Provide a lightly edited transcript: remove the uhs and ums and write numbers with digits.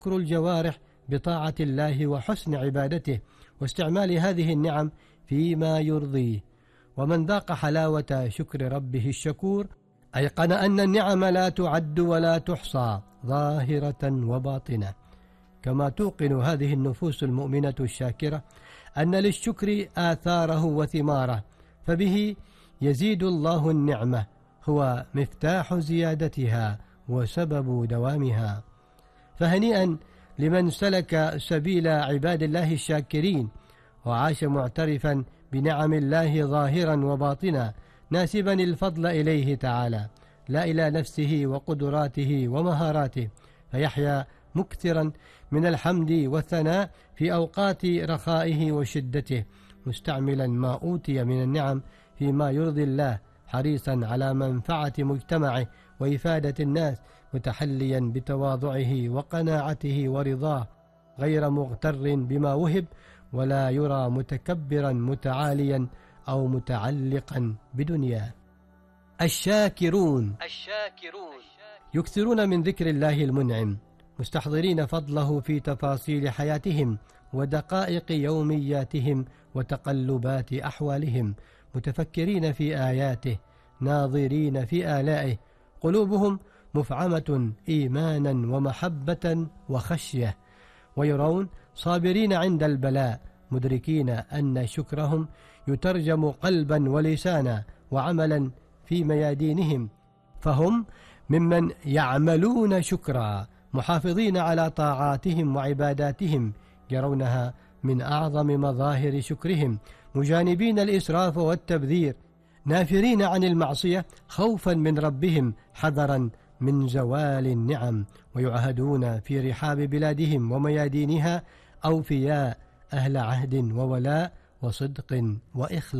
شكر الجوارح بطاعة الله وحسن عبادته واستعمال هذه النعم فيما يرضيه. ومن ذاق حلاوة شكر ربه الشكور أيقن أن النعم لا تعد ولا تحصى ظاهرة وباطنة. كما توقن هذه النفوس المؤمنة الشاكرة أن للشكر آثاره وثماره، فبه يزيد الله النعمة، هو مفتاح زيادتها وسبب دوامها. فهنيئا لمن سلك سبيل عباد الله الشاكرين وعاش معترفا بنعم الله ظاهرا وباطنا، ناسبا الفضل إليه تعالى لا إلى نفسه وقدراته ومهاراته، فيحيا مكثرا من الحمد والثناء في أوقات رخائه وشدته، مستعملا ما أوتي من النعم فيما يرضي الله، حريصا على منفعة مجتمعه وإفادة الناس، متحليا بتواضعه وقناعته ورضاه، غير مغتر بما وهب، ولا يرى متكبرا متعاليا أو متعلقا بدنياه. الشاكرون يكثرون من ذكر الله المنعم، مستحضرين فضله في تفاصيل حياتهم ودقائق يومياتهم وتقلبات أحوالهم، متفكرين في آياته، ناظرين في آلائه، قلوبهم مفعمة إيمانا ومحبة وخشية، ويرون صابرين عند البلاء، مدركين أن شكرهم يترجم قلبا ولسانا وعملا في ميادينهم، فهم ممن يعملون شكرا، محافظين على طاعاتهم وعباداتهم، يرونها من أعظم مظاهر شكرهم، مجانبين الإسراف والتبذير، نافرين عن المعصية خوفا من ربهم، حذرا من زوال النعم، ويعهدون في رحاب بلادهم وميادينها أوفياء، أهل عهد وولاء وصدق وإخلاص.